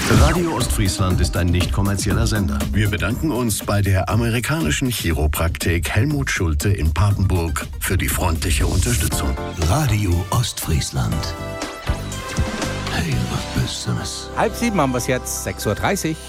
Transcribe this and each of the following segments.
Radio Ostfriesland ist ein nicht kommerzieller Sender. Wir bedanken uns bei der amerikanischen Chiropraktik Helmut Schulte in Papenburg für die freundliche Unterstützung. Radio Ostfriesland. Hey, was Besseres. 6:30 haben wir es jetzt, 6:30 Uhr.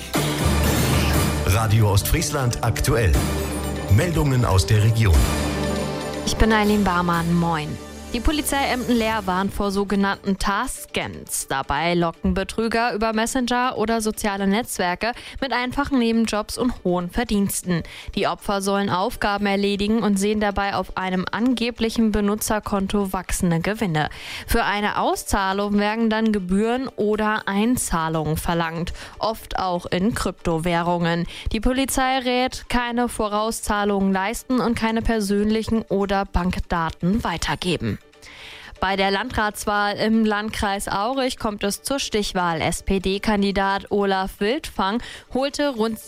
Radio Ostfriesland aktuell. Meldungen aus der Region. Ich bin Eileen Barmann, moin. Die Polizei Emden-Leer warnt vor sogenannten Task-Scans. Dabei locken Betrüger über Messenger oder soziale Netzwerke mit einfachen Nebenjobs und hohen Verdiensten. Die Opfer sollen Aufgaben erledigen und sehen dabei auf einem angeblichen Benutzerkonto wachsende Gewinne. Für eine Auszahlung werden dann Gebühren oder Einzahlungen verlangt, oft auch in Kryptowährungen. Die Polizei rät, keine Vorauszahlungen leisten und keine persönlichen oder Bankdaten weitergeben. Bei der Landratswahl im Landkreis Aurich kommt es zur Stichwahl. SPD-Kandidat Olaf Wildfang holte rund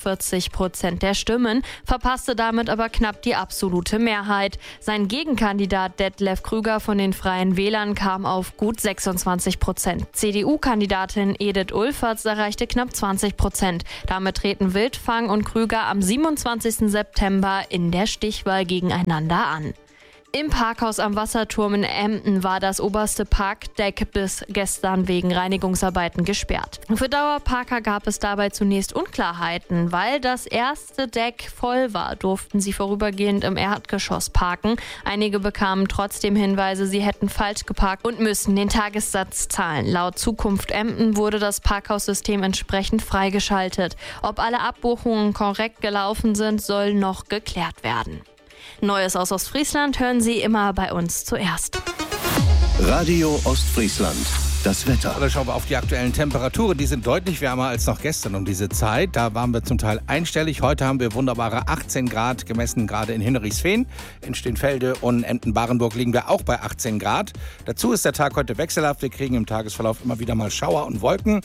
47% der Stimmen, verpasste damit aber knapp die absolute Mehrheit. Sein Gegenkandidat Detlef Krüger von den Freien Wählern kam auf gut 26%. CDU-Kandidatin Edith Ulferts erreichte knapp 20%. Damit treten Wildfang und Krüger am 27. September in der Stichwahl gegeneinander an. Im Parkhaus am Wasserturm in Emden war das oberste Parkdeck bis gestern wegen Reinigungsarbeiten gesperrt. Für Dauerparker gab es dabei zunächst Unklarheiten. Weil das erste Deck voll war, durften sie vorübergehend im Erdgeschoss parken. Einige bekamen trotzdem Hinweise, sie hätten falsch geparkt und müssen den Tagessatz zahlen. Laut Zukunft Emden wurde das Parkhaussystem entsprechend freigeschaltet. Ob alle Abbuchungen korrekt gelaufen sind, soll noch geklärt werden. Neues aus Ostfriesland hören Sie immer bei uns zuerst. Radio Ostfriesland. Das Wetter. Oder schauen wir auf die aktuellen Temperaturen. Die sind deutlich wärmer als noch gestern um diese Zeit. Da waren wir zum Teil einstellig. Heute haben wir wunderbare 18 Grad gemessen, gerade in Hinrichsfehn. In Steenfelde und Emden-Barenburg liegen wir auch bei 18 Grad. Dazu ist der Tag heute wechselhaft. Wir kriegen im Tagesverlauf immer wieder mal Schauer und Wolken.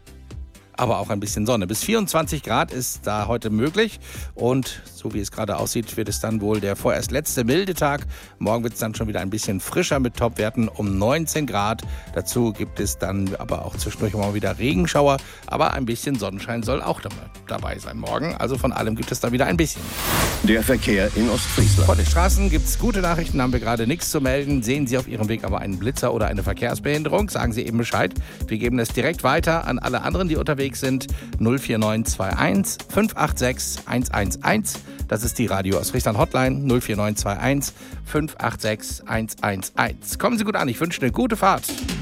Aber auch ein bisschen Sonne. Bis 24 Grad ist da heute möglich. Und so wie es gerade aussieht, wird es dann wohl der vorerst letzte milde Tag. Morgen wird es dann schon wieder ein bisschen frischer mit Topwerten um 19 Grad. Dazu gibt es dann aber auch zwischendurch mal wieder Regenschauer. Aber ein bisschen Sonnenschein soll auch dabei sein morgen. Also von allem gibt es da wieder ein bisschen. Der Verkehr in Ostfriesland. Von den Straßen gibt es gute Nachrichten, haben wir gerade nichts zu melden. Sehen Sie auf Ihrem Weg aber einen Blitzer oder eine Verkehrsbehinderung, sagen Sie eben Bescheid. Wir geben es direkt weiter an alle anderen, die unterwegs sind. 04921 586 111. Das ist die Radio Ostfriesland Hotline. 04921 586 111. Kommen Sie gut an, ich wünsche eine gute Fahrt.